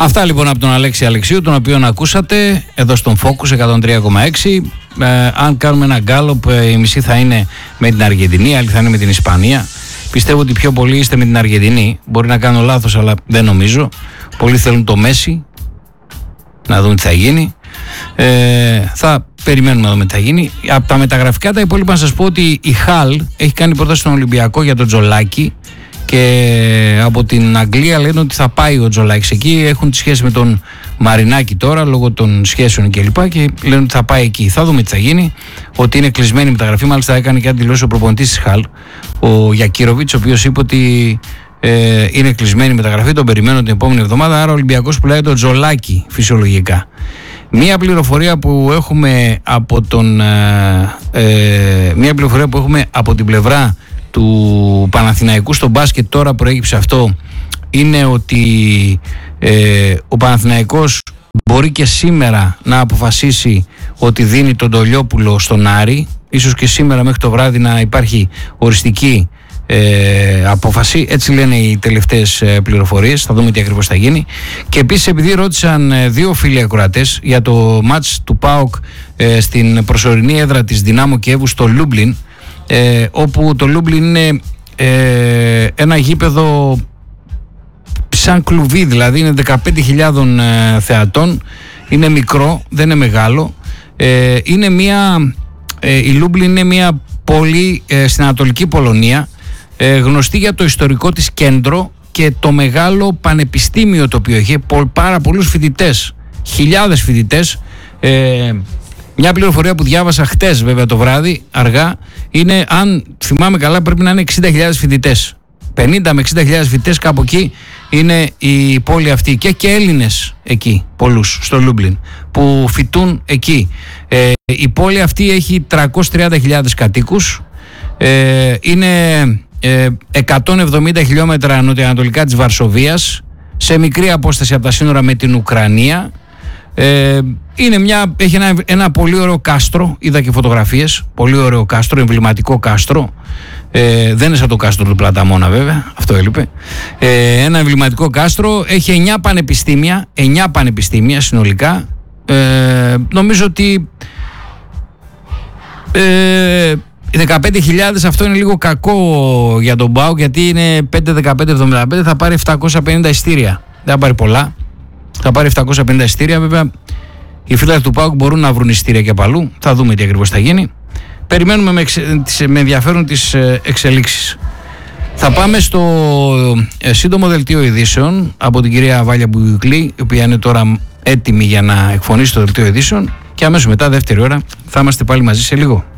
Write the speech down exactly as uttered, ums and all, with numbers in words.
Αυτά λοιπόν από τον Αλέξη Αλεξίου, τον οποίο ακούσατε εδώ στον Focus εκατόν τρία κόμμα έξι. Ε, αν κάνουμε ένα γκάλοπ, ε, η μισή θα είναι με την Αργεντινή, η άλλη θα είναι με την Ισπανία. Πιστεύω ότι πιο πολλοί είστε με την Αργεντινή. Μπορεί να κάνω λάθος, αλλά δεν νομίζω. Πολλοί θέλουν το Μέση. Να δούμε τι θα γίνει. Ε, θα περιμένουμε να δούμε τι θα γίνει. Από τα μεταγραφικά τα υπόλοιπα να σας πω ότι η Χαλ έχει κάνει πρόταση στον Ολυμπιακό για τον Τζολάκη. Και από την Αγγλία λένε ότι θα πάει ο Τζολάκης εκεί. Έχουν τη σχέση με τον Μαρινάκη τώρα λόγω των σχέσεων κλπ. Και, και λένε ότι θα πάει εκεί. Θα δούμε τι θα γίνει. Ότι είναι κλεισμένη η μεταγραφή. Μάλιστα έκανε και αντιλώσει ο προπονητής της Χαλ, ο Γιακύροβιτς, ο οποίος είπε ότι ε, είναι κλεισμένη η μεταγραφή. Τον περιμένω την επόμενη εβδομάδα. Άρα ο Ολυμπιακός πουλάει τον Τζολάκη φυσιολογικά. Μία πληροφορία που έχουμε από τον ε, ε, μία πληροφορία που έχουμε από την πλευρά του Παναθηναϊκού στο μπάσκετ, τώρα προέκυψε αυτό, είναι ότι ε, ο Παναθηναϊκός μπορεί και σήμερα να αποφασίσει ότι δίνει τον Ντολιόπουλο στον Άρη. Ίσως και σήμερα μέχρι το βράδυ να υπάρχει οριστική ε, απόφαση. Έτσι λένε οι τελευταίες ε, πληροφορίες. Θα δούμε τι ακριβώς θα γίνει. Και επίσης, επειδή ρώτησαν ε, δύο φίλοι ακροατές για το μάτς του ΠΑΟΚ ε, στην προσωρινή έδρα της Δυνάμο Κιέβου στο Λούμπλιν, Ε, όπου το Λούμπλιν είναι ε, ένα γήπεδο σαν κλουβί, δηλαδή είναι δεκαπέντε χιλιάδες ε, θεατών, είναι μικρό, δεν είναι μεγάλο, ε, είναι μια, ε, η Λούμπλιν είναι μια πόλη ε, στην Ανατολική Πολωνία, ε, γνωστή για το ιστορικό της κέντρο και το μεγάλο πανεπιστήμιο το οποίο έχει πάρα πολλούς φοιτητές, χιλιάδες φοιτητές. ε, Μια πληροφορία που διάβασα χτες βέβαια το βράδυ αργά είναι, αν θυμάμαι καλά, πρέπει να είναι εξήντα χιλιάδες φοιτητές. πενήντα με εξήντα χιλιάδες φοιτητές, κάπου εκεί είναι η πόλη αυτή. Και και Έλληνες εκεί, πολλούς, στο Λούμπλιν, που φοιτούν εκεί. Ε, η πόλη αυτή έχει τριακόσιες τριάντα χιλιάδες κατοίκους. Ε, είναι ε, εκατόν εβδομήντα χιλιόμετρα νοτιοανατολικά της Βαρσοβίας, σε μικρή απόσταση από τα σύνορα με την Ουκρανία. Ε, είναι μια, έχει ένα, ένα πολύ ωραίο κάστρο, είδα και φωτογραφίες, πολύ ωραίο κάστρο, εμβληματικό κάστρο, ε, δεν είναι σαν το κάστρο του Πλαταμόνα βέβαια, αυτό έλειπε. ε, ένα εμβληματικό κάστρο, έχει εννιά πανεπιστήμια, εννιά πανεπιστήμια συνολικά. ε, νομίζω ότι ε, δεκαπέντε χιλιάδες αυτό είναι λίγο κακό για τον ΠΑΟΚ, γιατί είναι πέντε δεκαπέντε εβδομήντα πέντε, θα πάρει επτακόσια πενήντα εισιτήρια, δεν θα πάρει πολλά. Θα πάρει επτακόσια πενήντα εισιτήρια. Βέβαια, οι φίλοι του ΠΑΟΚ μπορούν να βρουν εισιτήρια και από αλλού. Θα δούμε τι ακριβώς θα γίνει. Περιμένουμε με, εξε, με ενδιαφέρον τις εξελίξεις. Θα πάμε στο ε, σύντομο δελτίο ειδήσεων από την κυρία Βάλια Μπουγιουκλή, η οποία είναι τώρα έτοιμη για να εκφωνήσει το δελτίο ειδήσεων. Και αμέσως μετά, δεύτερη ώρα, θα είμαστε πάλι μαζί σε λίγο.